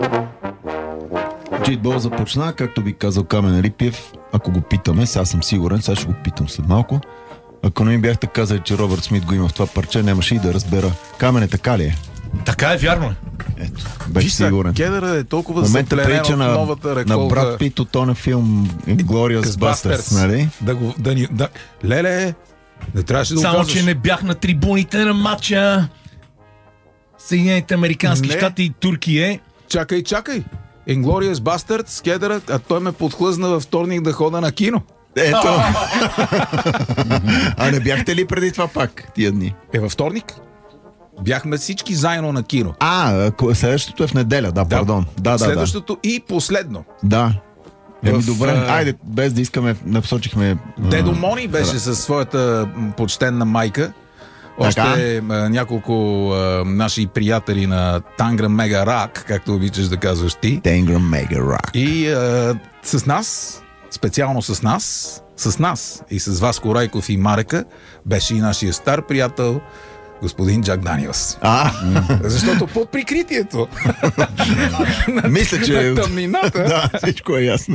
Джитбол започна, както би казал Камен Рипиев, ако го питаме, сега съм сигурен, сега ще го питам след малко. Ако не ми бяхте казали, че Робърт Смит го има в това парче, нямаше и да разбера. Камене, така ли е? Така е, вярно е. Ето, беше сигурен. Кедъра е толкова момента запленен прилича от новата реколта. на Брат Пит от този филм Glorious Bastards, нали? Леле, не трябваше да го Само, казваш. че не бях на трибуните на матча Съединените американски щати и Туркия. Чакай. Inglourious Bastards, Кедъра, а той ме подхлъзна във вторник да хода на кино. Ето. А не бяхте ли преди това пак, тия дни? Във вторник бяхме всички заедно на кино. Следващото е в неделя, пардон. Следващото и последно. Да. Добре, айде, без да искаме, напсочихме... Дедо Мони беше със своята почтенна майка. Още няколко наши приятели на Тангра Мега Рак, както обичаш да казваш ти. Тангра Мега Рак. И с нас, специално с нас и с Васко Райков и Марека, беше и нашия стар приятел господин Джак Даниелс. Защото под прикритието мисля, че на тъмнината. Да, всичко е ясно.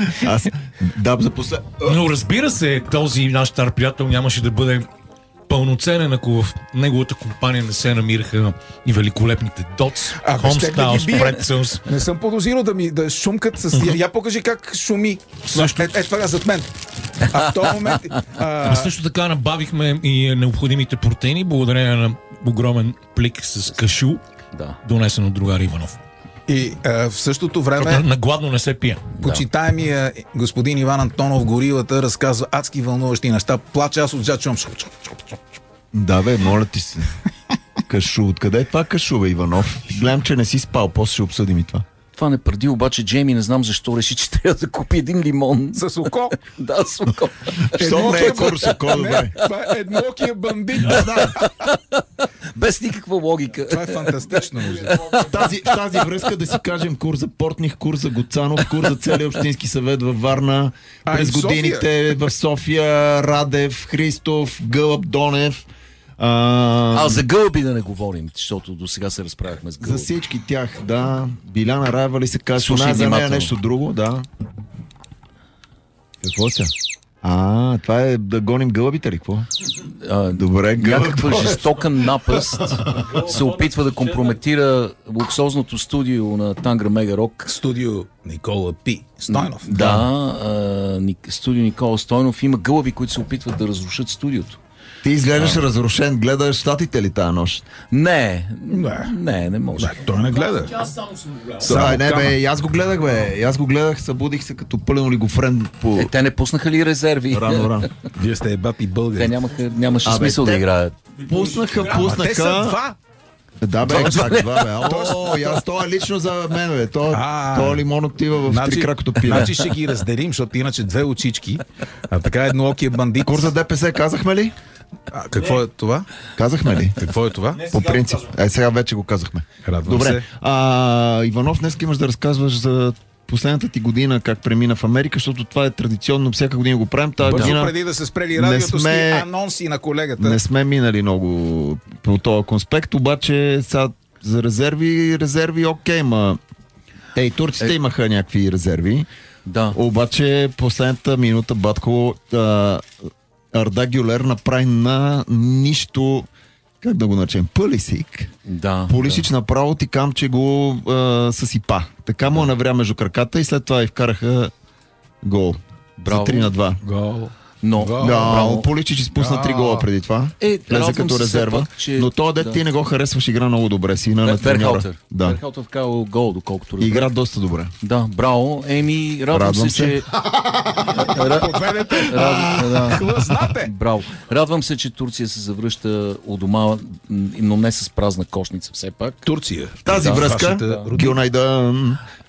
Но разбира се, този наш стар приятел нямаше да бъде пълноценен, ако в неговата компания не се намираха и великолепните Дотс, Homestyle, Pretzels. Не съм подозирал да шумкат с... Я покажи как шуми. Това зад мен. А в този момент... Също така набавихме и необходимите протеини, благодарение на огромен плик с кашу, донесен от другар Иванов. И в същото време... На гладно не се пие. Почитаемия господин Иван Антонов Горилата разказва адски вълнуващи неща. Плаче, аз отзад. Да, бе, моля ти се. Кашу, откъде е това кашу, бе, Иванов? Гледам, че не си спал, после ще обсъдим и това. Това не преди, обаче Джейми не знам защо реши, че трябва да купи един лимон. С око? Да, с око. Що не е курс око, добре? Това е едноокия бандит. Без никаква логика. Това е фантастично. В тази връзка да си кажем курс за Портних, курс за Гоцанов, курс за целия общински съвет във Варна, през годините в София, Радев, Христов, Гълъб, Донев. За гълъби да не говорим, защото до сега се разправяхме с гълъби. За всички тях, да. Биляна Раева ли се казва? Слушай за нея нещо друго, да. Какво са? Това е да гоним гълъбите ли, какво? Добре, някаква жестока напаст се опитва да компрометира луксозното студио на Тангра Мега Рок. Студио Никола Пи Стойнов. Студио Никола Стойнов. Има гълъби, които се опитват да разрушат студиото. Ти изглеждаш разрушен. Гледаш щатите ли тази нощ? Не може. Той не гледа. Аз само съм го гледал. Аз го гледах, бе. Аз го гледах, събудих се като пълен олигофрен по... Те не пуснаха ли резерви? Рано. Вие сте ебати българи. Те нямаше смисъл да играят. Пуснаха. Те са два. Да, бе, това, бе. Аз това лично за мен, бе. Това лимон отива в трикракото пире. Значи ще ги разделим, защото иначе две очички, а така едноокия бандит. Курс за ДПС казахме ли? Какво е това? Казахме ли? Какво е това? По принцип. Сега вече го казахме. Радвам се. Иванов, днес имаш да разказваш за последната ти година как премина в Америка, защото това е традиционно, всяка година го правим. Тази година преди да се спрели радиото с анонси на колегата. Не сме минали много по този конспект, обаче сега за резерви окей, и турците имаха някакви резерви. Да. Обаче последната минута Батко Арда Гюлер направи на нищо, как да го наречем, Пулисик. Пулисич направо ти кам, че го съсипа. Така му навря между краката и след това и вкараха гол. Браво. За 3-2. Гол. Но Пуличич изпусна 3 гола преди това. Влезе като резерва. Но то дет ти не го харесваш, игра много добре. Сина на треньора. Верхаутер вкарал гол, доколкото разбира. Игра доста добре. Да, браво. Радвам се, че... Браво. Радвам се, че Турция се завръща у дома, но не с празна кошница все пак. Турция. В тази връзка, Гюнайдан,